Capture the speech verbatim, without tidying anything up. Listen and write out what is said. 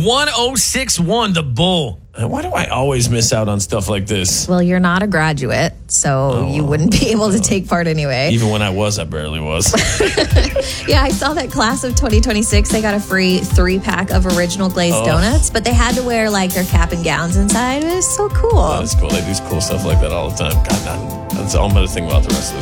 one oh six one, the Bull. Why do I always miss out on stuff like this? Well, you're not a graduate, so oh, you wouldn't be able to take part anyway. Even when I was, I barely was. Yeah, I saw that class of twenty twenty-six. They got a free three-pack of original glazed oh. donuts, but they had to wear like their cap and gowns inside. It was so cool. That's cool. They do cool stuff like that all the time. God, that's all I'm going to think about the rest of this.